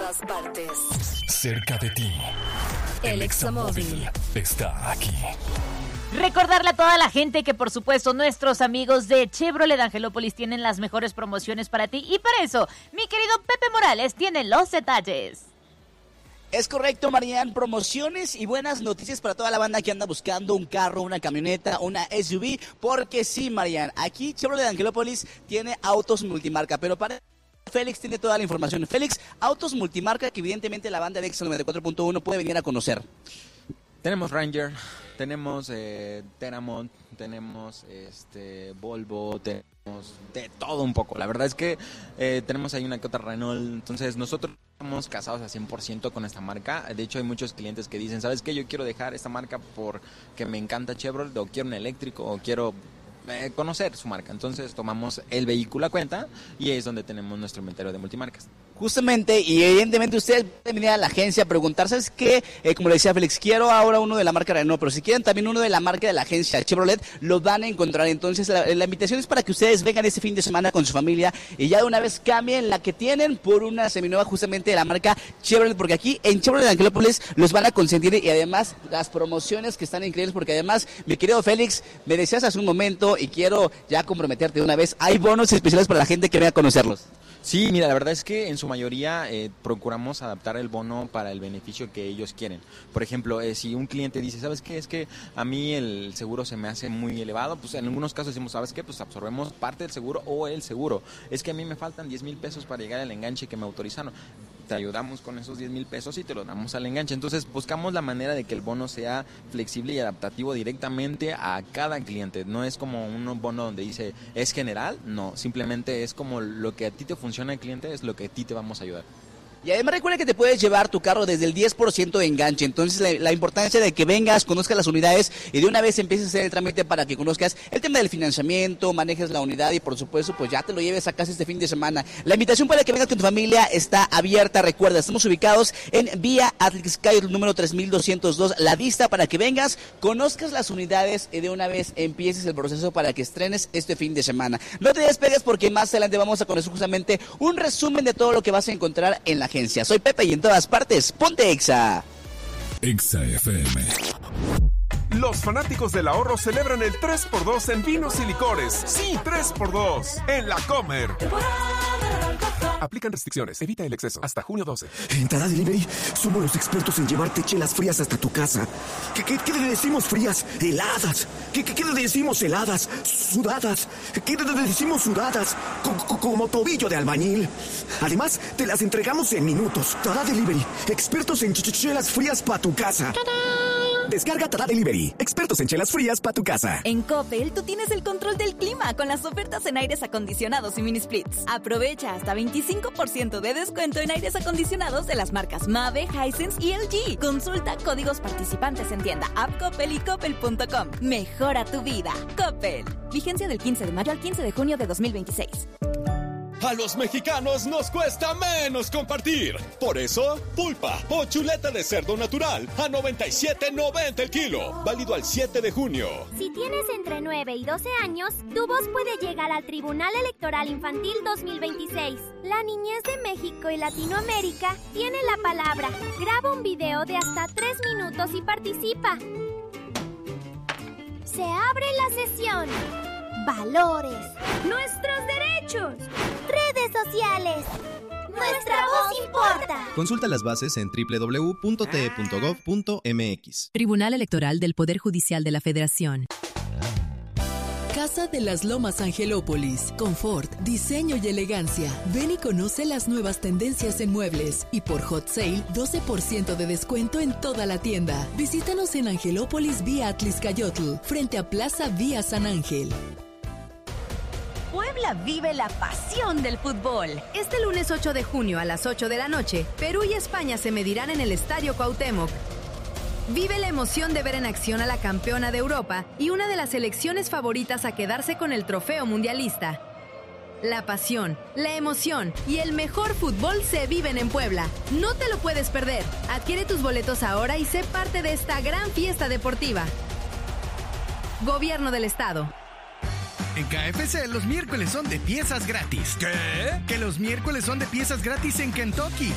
todas partes. Cerca de ti. El Examóvil está aquí. Recordarle a toda la gente que, por supuesto, nuestros amigos de Chevrolet Angelópolis tienen las mejores promociones para ti. Y para eso, mi querido Pepe Morales tiene los detalles. Es correcto, Marian, promociones y buenas noticias para toda la banda que anda buscando un carro, una camioneta, una SUV, porque sí, Marian, aquí Chevrolet Angelópolis tiene autos multimarca, pero para Félix tiene toda la información. Félix, autos multimarca que evidentemente la banda de Exa 94.1 puede venir a conocer. Tenemos Ranger, tenemos Teramont, tenemos Volvo, tenemos de todo un poco. La verdad es que tenemos ahí una que otra Renault. Entonces nosotros estamos casados a 100% con esta marca. De hecho hay muchos clientes que dicen, ¿sabes qué? Yo quiero dejar esta marca porque me encanta Chevrolet, o quiero un eléctrico, o quiero conocer su marca. Entonces tomamos el vehículo a cuenta y es donde tenemos nuestro inventario de multimarcas. Justamente, y evidentemente ustedes pueden venir a la agencia a preguntar, ¿sabes qué? Como le decía Félix, quiero ahora uno de la marca Renault, pero si quieren también uno de la marca de la agencia Chevrolet, lo van a encontrar. Entonces la invitación es para que ustedes vengan este fin de semana con su familia y ya de una vez cambien la que tienen por una seminueva justamente de la marca Chevrolet, porque aquí en Chevrolet Angelópolis los van a consentir y además las promociones que están increíbles, porque además, mi querido Félix, me decías hace un momento y quiero ya comprometerte de una vez, hay bonos especiales para la gente que venga a conocerlos. Sí, mira, la verdad es que en su mayoría procuramos adaptar el bono para el beneficio que ellos quieren. Por ejemplo, si un cliente dice, ¿sabes qué? Es que a mí el seguro se me hace muy elevado, pues en algunos casos decimos, ¿sabes qué? Pues absorbemos parte del seguro o el seguro. Es que a mí me faltan 10,000 pesos para llegar al enganche que me autorizaron. Te ayudamos con esos 10,000 pesos y te lo damos al enganche. Entonces buscamos la manera de que el bono sea flexible y adaptativo directamente a cada cliente. No es como un bono donde dice, es general, no, simplemente es como lo que a ti te funciona el cliente, es lo que a ti te vamos a ayudar. Y además recuerda que te puedes llevar tu carro desde el 10% de enganche. Entonces la importancia de que vengas, conozcas las unidades y de una vez empieces a hacer el trámite para que conozcas el tema del financiamiento, manejes la unidad y por supuesto pues ya te lo lleves a casa este fin de semana. La invitación para que vengas con tu familia está abierta. Recuerda, estamos ubicados en Vía Atlixcay, número 3202, La Vista, para que vengas, conozcas las unidades y de una vez empieces el proceso para que estrenes este fin de semana. No te despegues porque más adelante vamos a conocer justamente un resumen de todo lo que vas a encontrar en la agencia. Soy Pepe y en todas partes, ponte Exa. Exa FM. Los fanáticos del ahorro celebran el 3x2 en vinos y licores. Sí, 3x2 en La Comer. Aplican restricciones. Evita el exceso. Hasta junio 12. En Tada Delivery somos los expertos en llevarte chelas frías hasta tu casa. ¿Qué le decimos frías? Heladas. ¿Qué le decimos heladas? Sudadas. ¿Qué le decimos sudadas? Como tobillo de albañil. Además, te las entregamos en minutos. Tada Delivery. Expertos en chelas frías para tu casa. ¡Tadá! Descarga Tada Delivery. Expertos en chelas frías para tu casa. En Coppel, tú tienes el control del clima con las ofertas en aires acondicionados y mini splits. Aprovecha hasta 25% de descuento en aires acondicionados de las marcas Mave, Hisense y LG. Consulta códigos participantes en tienda, app Coppel y coppel.com. Mejora tu vida. Coppel. Vigencia del 15 de mayo al 15 de junio de 2026. A los mexicanos nos cuesta menos compartir. Por eso, pulpa o chuleta de cerdo natural a 97.90 el kilo. Válido al 7 de junio. Si tienes entre 9 y 12 años, tu voz puede llegar al Tribunal Electoral Infantil 2026. La niñez de México y Latinoamérica tiene la palabra. Graba un video de hasta 3 minutos y participa. Se abre la sesión. Valores. Nuestros derechos. Redes sociales. Nuestra voz importa. Consulta las bases en www.te.gov.mx. Tribunal Electoral del Poder Judicial de la Federación. Casa de las Lomas Angelópolis. Confort, diseño y elegancia. Ven y conoce las nuevas tendencias en muebles. Y por Hot Sale, 12% de descuento en toda la tienda. Visítanos en Angelópolis Vía Atlixcayotl, frente a Plaza Vía San Ángel. Puebla vive la pasión del fútbol. Este lunes 8 de junio a las 8 de la noche, Perú y España se medirán en el Estadio Cuauhtémoc. Vive la emoción de ver en acción a la campeona de Europa y una de las selecciones favoritas a quedarse con el trofeo mundialista. La pasión, la emoción y el mejor fútbol se viven en Puebla. No te lo puedes perder. Adquiere tus boletos ahora y sé parte de esta gran fiesta deportiva. Gobierno del Estado. En KFC los miércoles son de piezas gratis. ¿Qué? Que los miércoles son de piezas gratis en Kentucky.